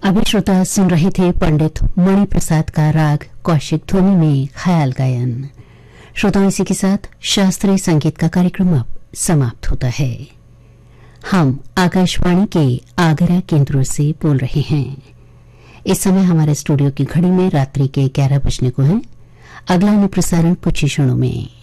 अभी श्रोता सुन रहे थे पंडित मणि प्रसाद का राग कौशिक ध्वनि में ख्याल गायन। श्रोताओं, इसी के साथ शास्त्रीय संगीत का कार्यक्रम अब समाप्त होता है। हम आकाशवाणी के आगरा केंद्रों से बोल रहे हैं। इस समय हमारे स्टूडियो की घड़ी में रात्रि के 11 बजने को है। अगला अनुप्रसारण कुछ ही क्षणों में।